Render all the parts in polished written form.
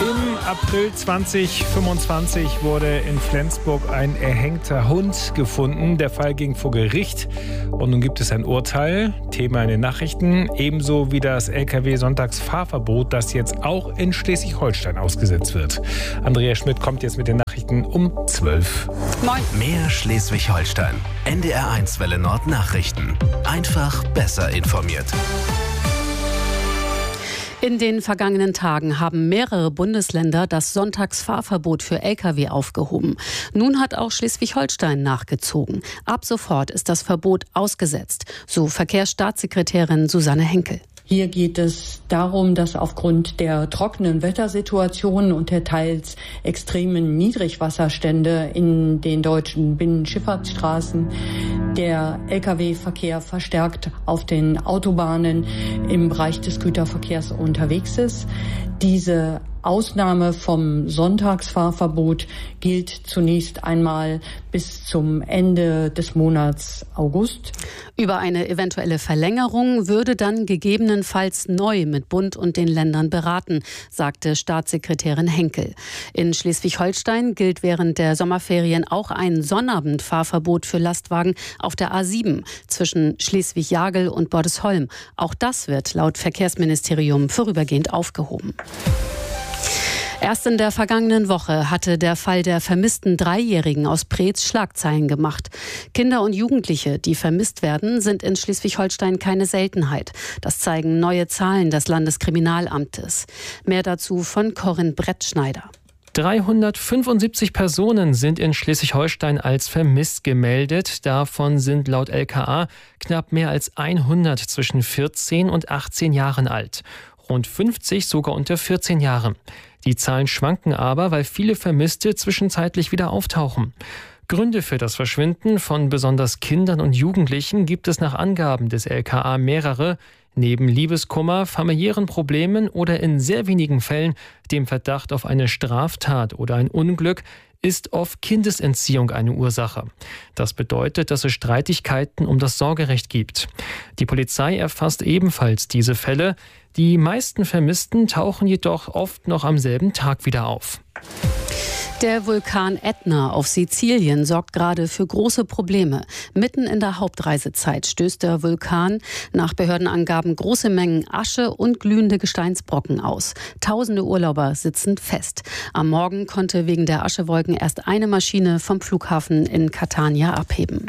Im April 2025 wurde in Flensburg ein erhängter Hund gefunden. Der Fall ging vor Gericht und nun gibt es ein Urteil. Thema in den Nachrichten, ebenso wie das Lkw-Sonntagsfahrverbot, das jetzt auch in Schleswig-Holstein ausgesetzt wird. Andrea Schmidt kommt jetzt mit den Nachrichten um 12. Moin. Mehr Schleswig-Holstein. NDR1 Welle Nord Nachrichten. Einfach besser informiert. In den vergangenen Tagen haben mehrere Bundesländer das Sonntagsfahrverbot für Lkw aufgehoben. Nun hat auch Schleswig-Holstein nachgezogen. Ab sofort ist das Verbot ausgesetzt, so Verkehrsstaatssekretärin Susanne Henkel. Hier geht es darum, dass aufgrund der trockenen Wettersituation und der teils extremen Niedrigwasserstände in den deutschen Binnenschifffahrtsstraßen der Lkw-Verkehr verstärkt auf den Autobahnen im Bereich des Güterverkehrs unterwegs ist. Diese Ausnahme vom Sonntagsfahrverbot gilt zunächst einmal bis zum Ende des Monats August. Über eine eventuelle Verlängerung würde dann gegebenenfalls neu mit Bund und den Ländern beraten, sagte Staatssekretärin Henkel. In Schleswig-Holstein gilt während der Sommerferien auch ein Sonnabendfahrverbot für Lastwagen auf der A7 zwischen Schleswig-Jagel und Bordesholm. Auch das wird laut Verkehrsministerium vorübergehend aufgehoben. Erst in der vergangenen Woche hatte der Fall der vermissten Dreijährigen aus Preetz Schlagzeilen gemacht. Kinder und Jugendliche, die vermisst werden, sind in Schleswig-Holstein keine Seltenheit. Das zeigen neue Zahlen des Landeskriminalamtes. Mehr dazu von Corinne Brettschneider. 375 Personen sind in Schleswig-Holstein als vermisst gemeldet. Davon sind laut LKA knapp mehr als 100 zwischen 14 und 18 Jahren alt. Rund 50 sogar unter 14 Jahren. Die Zahlen schwanken aber, weil viele Vermisste zwischenzeitlich wieder auftauchen. Gründe für das Verschwinden von besonders Kindern und Jugendlichen gibt es nach Angaben des LKA mehrere. Neben Liebeskummer, familiären Problemen oder in sehr wenigen Fällen dem Verdacht auf eine Straftat oder ein Unglück ist oft Kindesentziehung eine Ursache. Das bedeutet, dass es Streitigkeiten um das Sorgerecht gibt. Die Polizei erfasst ebenfalls diese Fälle. Die meisten Vermissten tauchen jedoch oft noch am selben Tag wieder auf. Der Vulkan Ätna auf Sizilien sorgt gerade für große Probleme. Mitten in der Hauptreisezeit stößt der Vulkan nach Behördenangaben große Mengen Asche und glühende Gesteinsbrocken aus. Tausende Urlauber sitzen fest. Am Morgen konnte wegen der Aschewolken erst eine Maschine vom Flughafen in Catania abheben.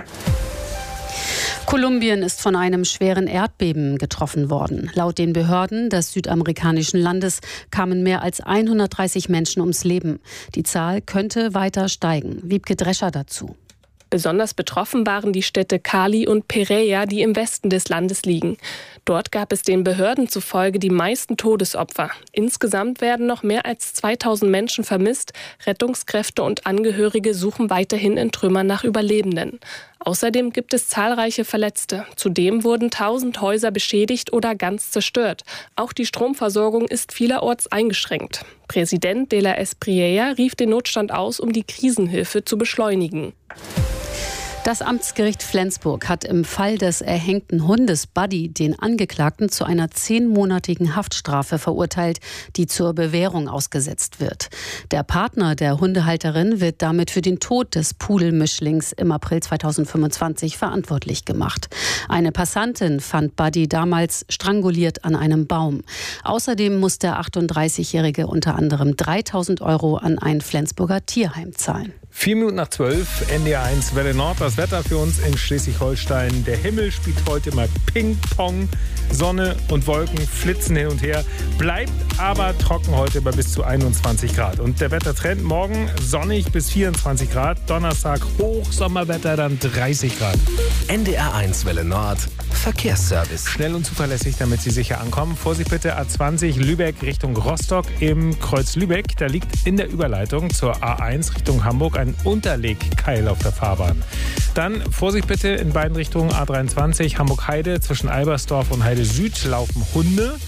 Kolumbien ist von einem schweren Erdbeben getroffen worden. Laut den Behörden des südamerikanischen Landes kamen mehr als 130 Menschen ums Leben. Die Zahl könnte weiter steigen. Wiebke Drescher dazu. Besonders betroffen waren die Städte Cali und Pereira, die im Westen des Landes liegen. Dort gab es den Behörden zufolge die meisten Todesopfer. Insgesamt werden noch mehr als 2000 Menschen vermisst. Rettungskräfte und Angehörige suchen weiterhin in Trümmern nach Überlebenden. Außerdem gibt es zahlreiche Verletzte. Zudem wurden 1000 Häuser beschädigt oder ganz zerstört. Auch die Stromversorgung ist vielerorts eingeschränkt. Präsident de la Espriella rief den Notstand aus, um die Krisenhilfe zu beschleunigen. Das Amtsgericht Flensburg hat im Fall des erhängten Hundes Buddy den Angeklagten zu einer 10-monatigen Haftstrafe verurteilt, die zur Bewährung ausgesetzt wird. Der Partner der Hundehalterin wird damit für den Tod des Pudelmischlings im April 2025 verantwortlich gemacht. Eine Passantin fand Buddy damals stranguliert an einem Baum. Außerdem muss der 38-Jährige unter anderem 3.000 € an ein Flensburger Tierheim zahlen. 4 Minuten nach 12, NDR1 Welle Nord. Das Wetter für uns in Schleswig-Holstein. Der Himmel spielt heute mal Ping-Pong. Sonne und Wolken flitzen hin und her. Bleibt aber trocken heute bei bis zu 21 Grad. Und der Wettertrend morgen sonnig bis 24 Grad. Donnerstag Hochsommerwetter, dann 30 Grad. NDR1 Welle Nord Verkehrsservice. Schnell und zuverlässig, damit Sie sicher ankommen. Vorsicht bitte, A20 Lübeck Richtung Rostock im Kreuz Lübeck. Da liegt in der Überleitung zur A1 Richtung Hamburg ein Unterlegkeil auf der Fahrbahn. Dann Vorsicht bitte in beiden Richtungen A23 Hamburg-Heide. Zwischen Albersdorf und Heide Süd laufen Hunde.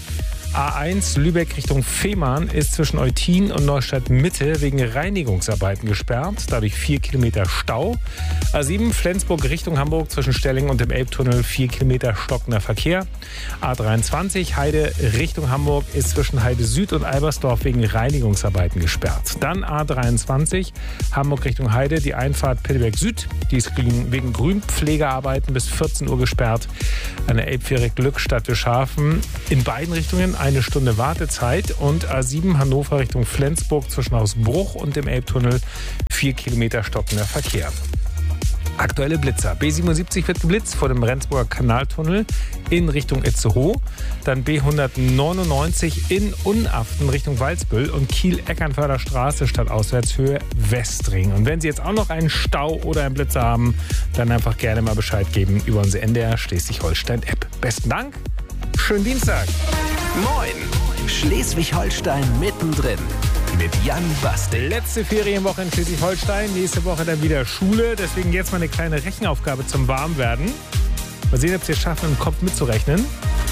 A1 Lübeck Richtung Fehmarn ist zwischen Eutin und Neustadt Mitte wegen Reinigungsarbeiten gesperrt. Dadurch 4 Kilometer Stau. A7 Flensburg Richtung Hamburg zwischen Stellingen und dem Elbtunnel 4 Kilometer stockender Verkehr. A23 Heide Richtung Hamburg ist zwischen Heide Süd und Albersdorf wegen Reinigungsarbeiten gesperrt. Dann A23 Hamburg Richtung Heide, die Einfahrt Pittelberg Süd. Die ist wegen Grünpflegearbeiten bis 14 Uhr gesperrt. An der Elbfähre Glückstadt Wischhafen in beiden Richtungen 1 Stunde Wartezeit. Und A7 Hannover Richtung Flensburg zwischen Hausbruch und dem Elbtunnel 4 Kilometer stockender Verkehr. Aktuelle Blitzer. B77 wird geblitzt vor dem Rendsburger Kanaltunnel in Richtung Itzehoe. Dann B199 in Unaften Richtung Walsbüll und Kiel-Eckernförder Straße statt Auswärtshöhe Westring. Und wenn Sie jetzt auch noch einen Stau oder einen Blitzer haben, dann einfach gerne mal Bescheid geben über unsere NDR Schleswig-Holstein-App. Besten Dank. Schönen Dienstag. Moin! Schleswig-Holstein mittendrin. Mit Jan Bastel. Letzte Ferienwoche in Schleswig-Holstein. Nächste Woche dann wieder Schule. Deswegen jetzt mal eine kleine Rechenaufgabe zum Warmwerden. Mal sehen, ob Sie es schaffen, im Kopf mitzurechnen.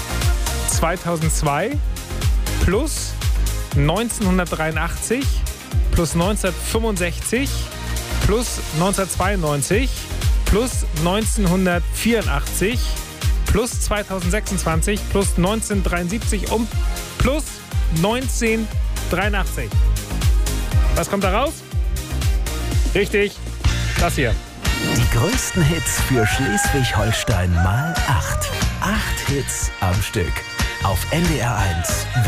2002 plus 1983 plus 1965 plus 1992 plus 1984 plus 2026 plus 1973 und plus 1983. Was kommt da raus? Richtig, das hier. Die größten Hits für Schleswig-Holstein mal 8. 8 Hits am Stück. Auf NDR 1.